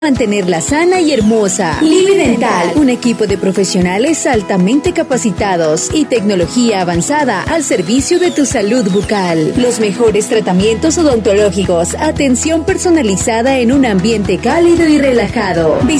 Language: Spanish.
mantenerla sana y hermosa. Livi Dental, un equipo de profesionales altamente capacitados y tecnología avanzada al servicio de tu salud bucal. Los mejores tratamientos odontológicos, atención personalizada en un ambiente cálido y relajado.